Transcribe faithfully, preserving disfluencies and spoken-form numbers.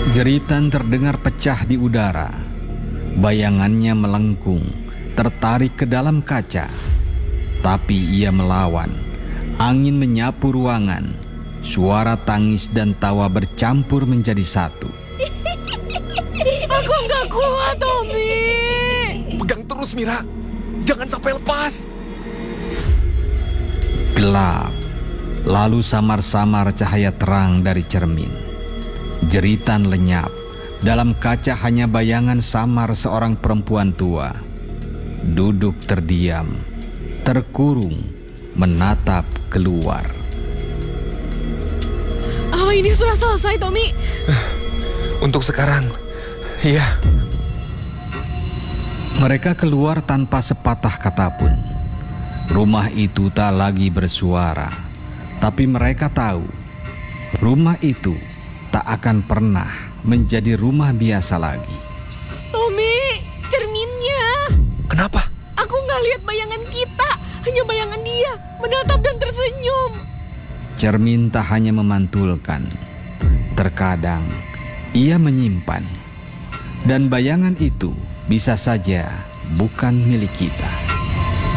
Jeritan terdengar pecah di udara. Bayangannya melengkung, tertarik ke dalam kaca. Tapi ia melawan. Angin menyapu ruangan. Suara tangis dan tawa bercampur menjadi satu. Aku nggak kuat, Tommy. Pegang terus, Mira. Jangan sampai lepas. Gelap. Lalu samar-samar cahaya terang dari cermin. Jeritan lenyap. Dalam kaca hanya bayangan samar seorang perempuan tua. Duduk terdiam, terkurung, menatap keluar. Apa ini sudah selesai, Tommy? Untuk sekarang, iya. Mereka keluar tanpa sepatah kata pun. Rumah itu tak lagi bersuara. Tapi mereka tahu, rumah itu tak akan pernah menjadi rumah biasa lagi. Tommy, cerminnya. Kenapa? Aku nggak lihat bayangan kita, hanya bayangan dia menatap dan tersenyum. Cermin tak hanya memantulkan, terkadang ia menyimpan. Dan bayangan itu bisa saja bukan milik kita.